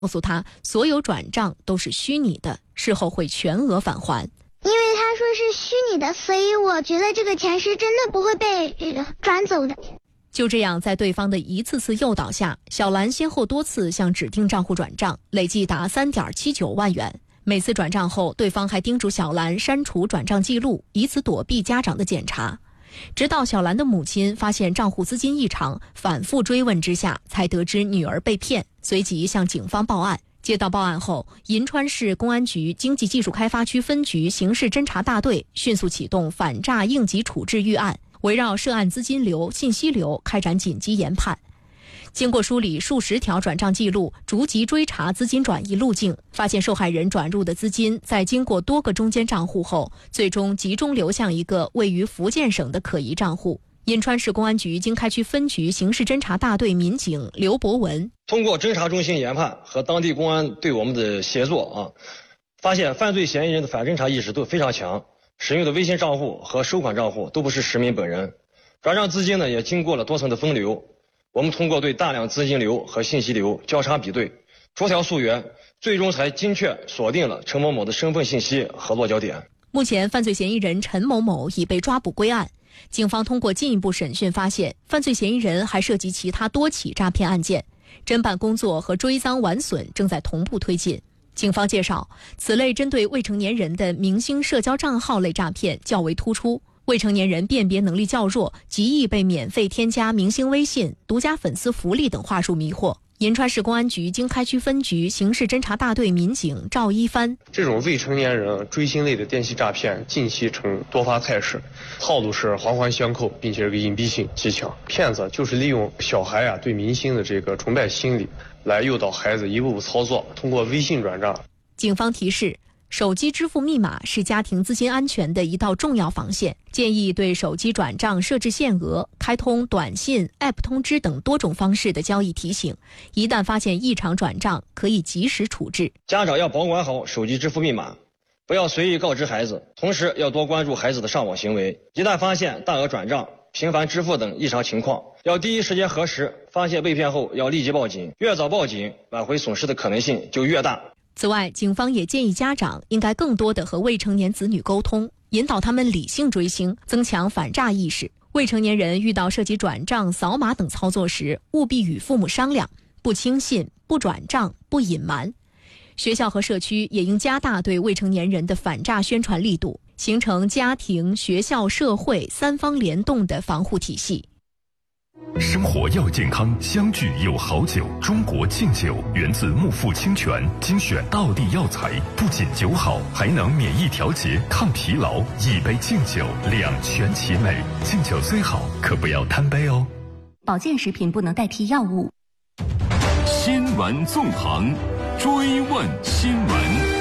告诉他所有转账都是虚拟的，事后会全额返还。 因为他说是虚拟的，所以我觉得这个钱是真的不会被转走的。 就这样，在对方的一次次诱导下，小兰先后多次向指定账户转账，累计达3.79万元。每次转账后，对方还叮嘱小兰删除转账记录，以此躲避家长的检查。直到小兰的母亲发现账户资金异常，反复追问之下，才得知女儿被骗，随即向警方报案。接到报案后，银川市公安局经济技术开发区分局刑事侦查大队迅速启动反诈应急处置预案，围绕涉案资金流、信息流开展紧急研判。经过梳理数十条转账记录，逐级追查资金转移路径，发现受害人转入的资金在经过多个中间账户后，最终集中流向一个位于福建省的可疑账户。银川市公安局经开区分局刑事侦查大队民警刘博文通过侦查中心研判和当地公安对我们的协作发现犯罪嫌疑人的反侦查意识都非常强，使用的微信账户和收款账户都不是实名本人，转账资金呢也经过了多层的分流。我们通过对大量资金流和信息流交叉比对，逐条溯源，最终才精确锁定了陈某某的身份信息和落脚点。 目前犯罪嫌疑人陈某某已被抓捕归案。警方通过进一步审讯发现，犯罪嫌疑人还涉及其他多起诈骗案件，侦办工作和追赃完损正在同步推进。警方介绍，此类针对未成年人的明星社交账号类诈骗较为突出，未成年人辨别能力较弱，极易被免费添加明星微信、独家粉丝福利等话术迷惑。银川市公安局经开区分局刑事侦查大队民警赵一帆， 这种未成年人追星类的电信诈骗近期呈多发态势，套路是环环相扣，并且这个隐蔽性极强。骗子就是利用小孩对明星的这个崇拜心理，来诱导孩子一步步操作，通过微信转账。 警方提示，手机支付密码是家庭资金安全的一道重要防线，建议对手机转账设置限额，开通短信、App 通知等多种方式的交易提醒。一旦发现异常转账，可以及时处置。 家长要保管好手机支付密码，不要随意告知孩子，同时要多关注孩子的上网行为。一旦发现大额转账、频繁支付等异常情况，要第一时间核实，发现被骗后要立即报警，越早报警，挽回损失的可能性就越大。 此外，警方也建议家长应该更多地和未成年子女沟通，引导他们理性追星，增强反诈意识。未成年人遇到涉及转账、扫码等操作时，务必与父母商量，不轻信、不转账、不隐瞒。学校和社区也应加大对未成年人的反诈宣传力度，形成家庭、学校、社会三方联动的防护体系。 生活要健康，相聚有好酒。中国劲酒源自木富清泉，精选道地药材，不仅酒好，还能免疫调节、抗疲劳。一杯劲酒，两全其美。劲酒虽好，可不要贪杯哦。 保健食品不能代替药物。 新闻纵横，追问新闻。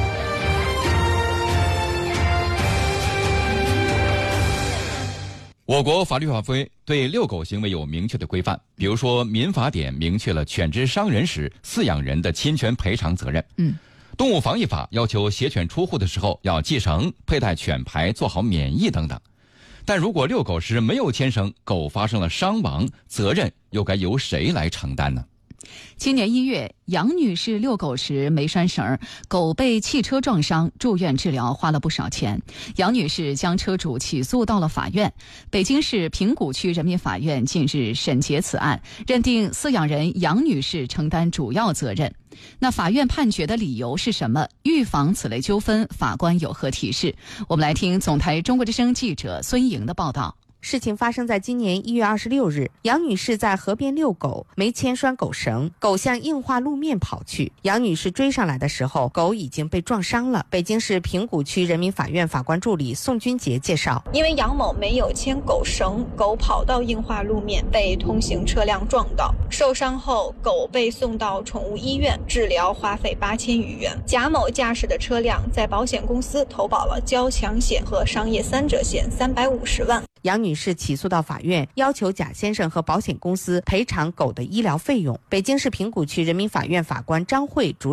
我国法律法规对遛狗行为有明确的规范，比如说民法典明确了犬只伤人时饲养人的侵权赔偿责任。动物防疫法要求携犬出户的时候要系绳、佩戴犬牌、做好免疫等等。但如果遛狗时没有牵绳，狗发生了伤亡，责任又该由谁来承担呢？ 今年1月，杨女士遛狗时没拴绳，狗被汽车撞伤，住院治疗花了不少钱。杨女士将车主起诉到了法院。北京市平谷区人民法院近日审结此案，认定饲养人杨女士承担主要责任。那法院判决的理由是什么？预防此类纠纷，法官有何提示？我们来听总台中国之声记者孙莹的报道。 事情发生在今年1月26日，杨女士在河边遛狗，没牵拴狗绳，狗向硬化路面跑去。杨女士追上来的时候，狗已经被撞伤了。北京市平谷区人民法院法官助理宋军杰介绍， 因为杨某没有牵狗绳，狗跑到硬化路面，被通行车辆撞到，受伤后狗被送到宠物医院治疗，花费8000余元。贾某驾驶的车辆在保险公司投保了交强险和商业3者险350万。 杨女士起诉到法院，要求贾先生和保险公司赔偿狗的医疗费用。北京市平谷区人民法院法官张慧主